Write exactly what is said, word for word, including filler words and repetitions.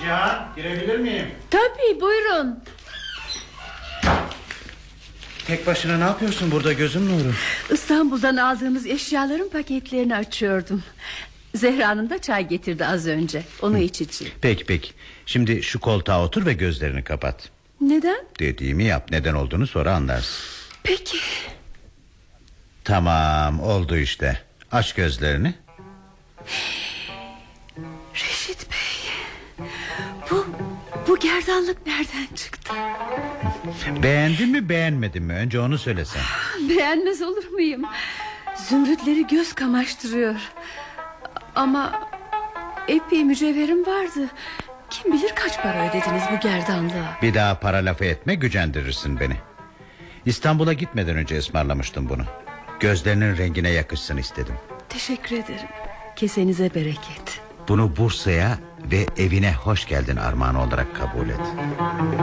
Cihan, girebilir miyim? Tabii, buyurun. Tek başına ne yapıyorsun burada gözüm nuru? İstanbul'dan aldığımız eşyaların paketlerini açıyordum. Zehra Hanım da çay getirdi az önce. Onu iç için. Peki peki. Şimdi şu koltuğa otur ve gözlerini kapat. Neden? Dediğimi yap, neden olduğunu sonra anlarsın. Peki. Tamam, oldu işte. Aç gözlerini. Reşit Bey, Bu, bu gerdanlık nereden çıktı? Beğendin mi beğenmedin mi? Önce onu söylesen. Beğenmez olur muyum? Zümrütleri göz kamaştırıyor. Ama epey mücevherim vardı. Kim bilir kaç para ödediniz bu gerdanlığa? Bir daha para lafı etme, gücendirirsin beni. İstanbul'a gitmeden önce ısmarlamıştım bunu. Gözlerinin rengine yakışsın istedim. Teşekkür ederim. Kesenize bereket. Bunu Bursa'ya ve evine hoş geldin armağanı olarak kabul et.